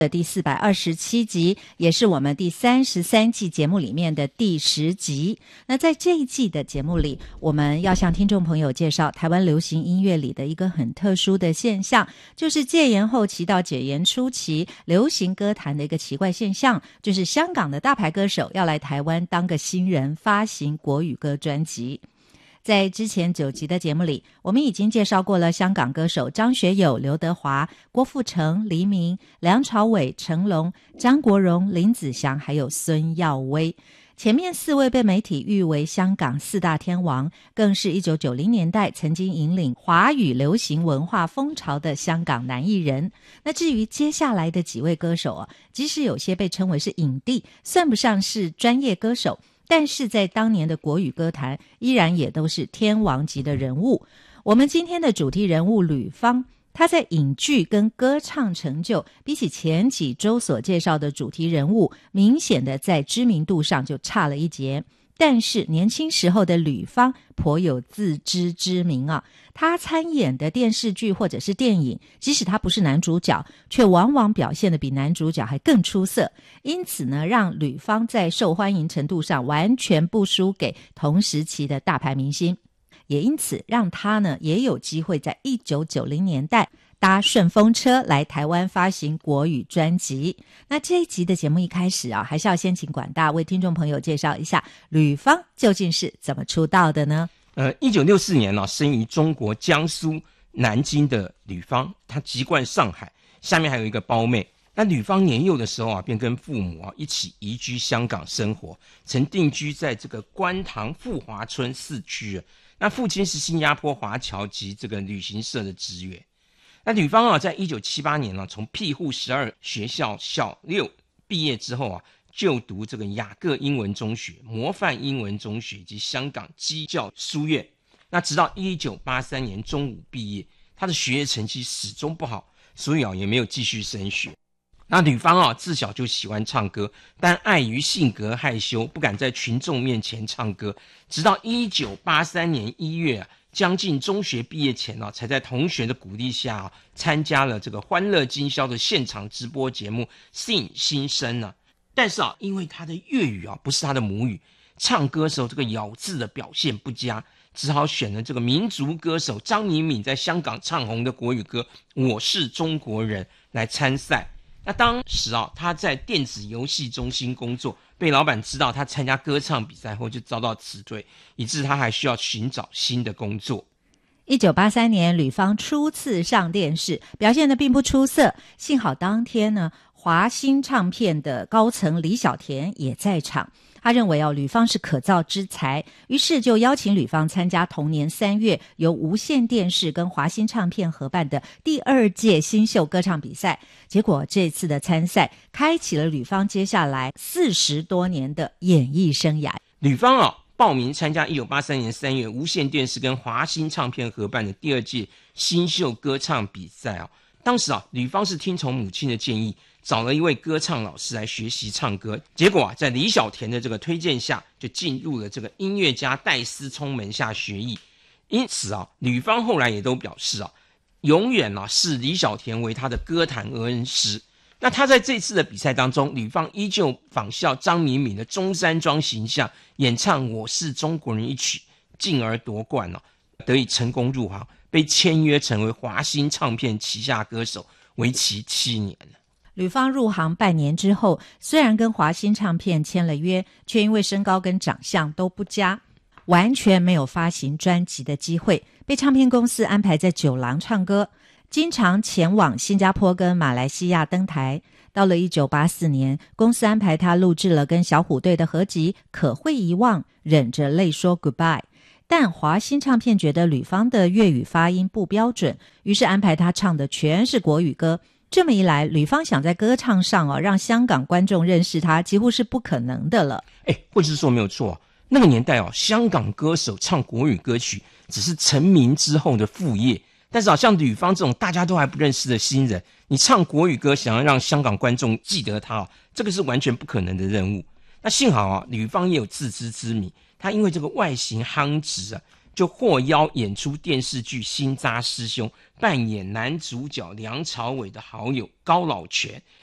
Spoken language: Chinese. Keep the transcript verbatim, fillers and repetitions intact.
的第四百二十七集，也是我们第三十三季节目里面的第十集。那在这一季的节目里，我们要向听众朋友介绍台湾流行音乐里的一个很特殊的现象，就是戒严后期到解严初期流行歌坛的一个奇怪现象，就是香港的大牌歌手要来台湾当个新人，发行国语歌专辑。在之前九集的节目里，我们已经介绍过了香港歌手张学友、刘德华、郭富城、黎明、梁朝伟、成龙、张国荣、林子祥还有孙耀威。前面四位被媒体誉为香港四大天王，更是一九九零年代曾经引领华语流行文化风潮的香港男艺人。那至于接下来的几位歌手啊，即使有些被称为是影帝，算不上是专业歌手，但是在当年的国语歌坛依然也都是天王级的人物。我们今天的主题人物吕方，他在影剧跟歌唱成就比起前几周所介绍的主题人物，明显的在知名度上就差了一截。但是年轻时候的吕方颇有自知之明啊，他参演的电视剧或者是电影，即使他不是男主角，却往往表现得比男主角还更出色。因此呢，让吕方在受欢迎程度上完全不输给同时期的大牌明星，也因此让他呢也有机会在一九九零年代搭顺风车来台湾发行国语专辑。那这一集的节目一开始啊，还是要先请管大为听众朋友介绍一下吕方究竟是怎么出道的呢？ 呃，一九六四年呢、啊，生于中国江苏南京的吕方，他籍贯上海，下面还有一个胞妹。那吕方年幼的时候啊，便跟父母啊一起移居香港生活，曾定居在这个观塘富华村四区啊。那父亲是新加坡华侨及这个旅行社的职员。那吕方啊，在一九七八年呢、啊，从庇护十二学校小六毕业之后啊，就读这个雅各英文中学、模范英文中学及香港基教书院。那直到一九八三年中五毕业，他的学业成绩始终不好，所以啊也没有继续升学。那吕方啊自小就喜欢唱歌，但碍于性格害羞，不敢在群众面前唱歌。直到一九八三年一月啊，将近中学毕业前啊，才在同学的鼓励下啊，参加了这个欢乐今宵的现场直播节目《Sing 新生》啊。但是啊，因为他的粤语啊不是他的母语，唱歌时候这个咬字的表现不佳，只好选了这个民族歌手张敏敏在香港唱红的国语歌《我是中国人》来参赛。那当时啊，他在电子游戏中心工作，被老板知道他参加歌唱比赛后，就遭到辞退，以致他还需要寻找新的工作。 一九八三年，吕方初次上电视，表现得并不出色。幸好当天呢，华星唱片的高层李小田也在场。他认为哦，吕方是可造之才，于是就邀请吕方参加同年三月由无线电视跟华星唱片合办的第二届新秀歌唱比赛。结果这次的参赛开启了吕方接下来四十多年的演艺生涯。 吕方啊，报名参加一九八三年三月无线电视跟华星唱片合办的第二届新秀歌唱比赛啊。当时啊，吕方是听从母亲的建议，找了一位歌唱老师来学习唱歌。结果啊，在李小田的这个推荐下，就进入了这个音乐家戴思聪门下学艺。因此啊，吕方后来也都表示啊，永远啊视李小田为他的歌坛恩师。那他在这次的比赛当中，吕方依旧仿效张敏敏的中山装形象，演唱《我是中国人》一曲，进而夺冠啊，得以成功入行，被签约成为华星唱片旗下歌手，为期七年。 吕方入行半年之后，虽然跟华星唱片签了约，却因为身高跟长相都不佳，完全没有发行专辑的机会，被唱片公司安排在酒廊唱歌，经常前往新加坡跟马来西亚登台。到了一九八四年，公司安排他录制了跟小虎队的合集《可会遗忘》，忍着泪说 goodbye。但华星唱片觉得吕方的粤语发音不标准，于是安排他唱的全是国语歌。这么一来，吕方想在歌唱上哦，让香港观众认识他，几乎是不可能的了。 哎，或者是说没有错、啊，那个年代哦，香港歌手唱国语歌曲只是成名之后的副业。但是好像吕方这种大家都还不认识的新人，你唱国语歌想要让香港观众记得他、哦、这个是完全不可能的任务。那幸好啊，吕方也有自知之明，他因为这个外形夯直啊，就获邀演出电视剧《新扎师兄》，扮演男主角梁朝伟的好友高老全，